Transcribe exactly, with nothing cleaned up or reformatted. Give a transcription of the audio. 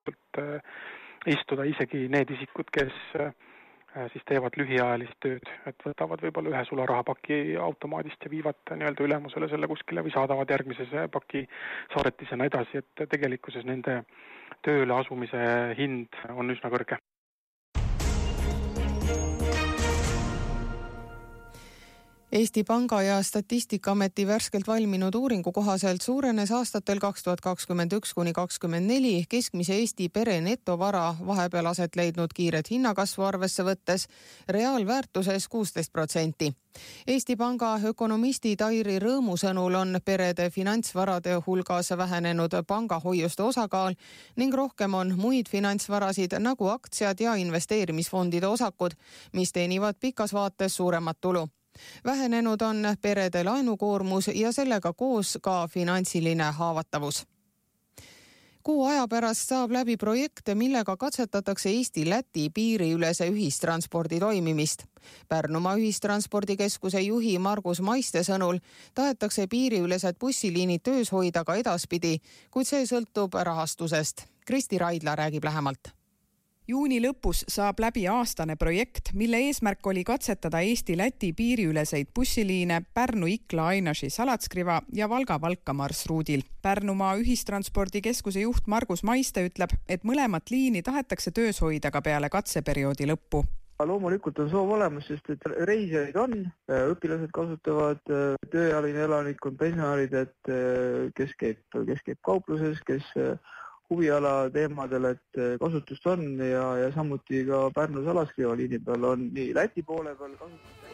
istuda isegi need isikud, kes siis teevad lühiajalist tööd, et võtavad võib-olla ühe sularahapaki automaadist ja viivad nii-öelda ülemusele selle kuskile või saadavad järgmise paki saadetisena edasi, et tegelikkuses nende tööle asumise hind on üsna kõrge. Eesti Panga ja Statistikaameti värskelt valminud uuringu kohaselt suurenes aastatel kaks tuhat kakskümmend üks kuni kakskümmend neli keskmise Eesti pere netovara vahepeal aset leidnud kiiret hinnakasvu arvesse võttes reaalväärtuses kuusteist protsenti. Eesti Panga ökonomisti Tairi Rõõmu sõnul on perede finantsvarade hulgas vähenenud pangahoiuste osakaal ning rohkem on muid finantsvarasid nagu aktsiad ja investeerimisfondide osakud, mis teenivad pikas vaates suuremat tulu. Vähenenud on perede laenukoormus ja sellega koos ka finantsiline haavatavus. Kuu aja pärast saab läbi projekte, millega katsetatakse Eesti-Läti piiriülese ühistranspordi toimimist. Pärnumaa ühistranspordikeskuse juhi Margus Maiste sõnul tahetakse piiriülesed bussiliinid töös hoida ka edaspidi, kuid see sõltub rahastusest. Kristi Raidla räägib lähemalt. Juuni lõpus saab läbi aastane projekt, mille eesmärk oli katsetada Eesti-Läti piiriüleseid bussiliine Pärnu-Ikla Ainaši Salatskriva ja Valga-Valka marsruudil. Pärnumaa ühistranspordikeskuse juht Margus Maiste ütleb, et mõlemat liini tahetakse töös hoida ka peale katseperioodi lõppu. Loomulikult on soov olemas, sest et reisijaid on, õpilased kasutavad, tööealine elanikkond, pensionärid, et kes käib, kes käib kaupluses, kes huviala teemadel, et kasutust on ja, ja samuti ka Pärnu Salaskriva liini peal on nii Läti poole peal kasutust.